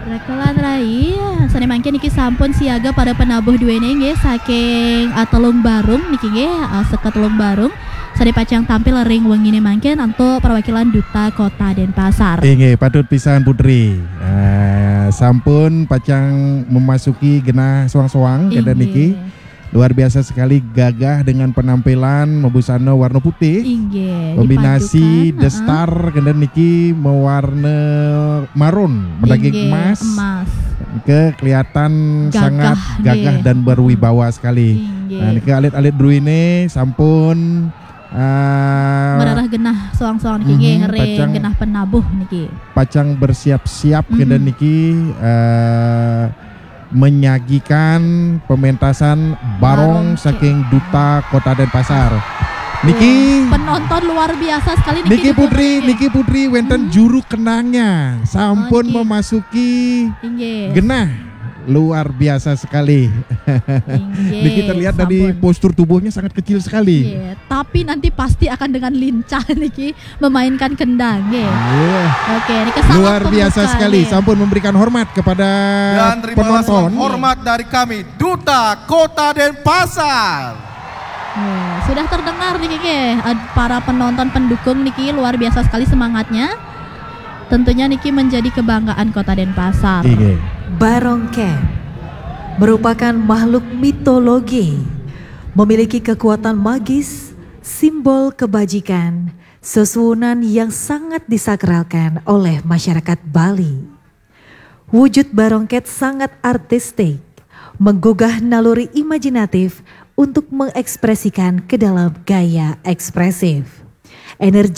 Rekelan rai, sane mangke niki sampun siaga pada penabuh duene nggih saking Telung Barung niki nggih seket Telung Barung. Sane pacang tampil ring wengine mangken untuk perwakilan Duta Kota Denpasar. Nggih, patut pisan Putri. Sampun pacang memasuki genah soang-soang keda niki. Luar biasa sekali, gagah dengan penampilan membusana warna putih. Kombinasi The Star keda niki mewarna marun mendaging emas. Ke kelihatan sangat gagah dan berwibawa sekali. Nah, niki alit-alit druine sampun merarah genah soang-soang niki ngering genah penabuh niki. Pacang bersiap-siap keda niki menyajikan pementasan barong saking Duta Kota Denpasar. Niki penonton luar biasa sekali Niki Putri wenten juru kenangnya sampun memasuki genah. Luar biasa sekali. Niki terlihat dari postur tubuhnya sangat kecil sekali. Tapi nanti pasti akan dengan lincah niki memainkan kendang. Oke, niki luar biasa sekali. Sampun memberikan hormat kepada penonton. Hormat dari kami Duta Kota Denpasar. Sudah terdengar niki para penonton pendukung niki luar biasa sekali semangatnya. Tentunya niki menjadi kebanggaan Kota Denpasar. Barongke merupakan makhluk mitologi, memiliki kekuatan magis, simbol kebajikan, sesuwunan yang sangat disakralkan oleh masyarakat Bali. Wujud barongket sangat artistik, menggugah naluri imajinatif untuk mengekspresikan ke dalam gaya ekspresif. Energi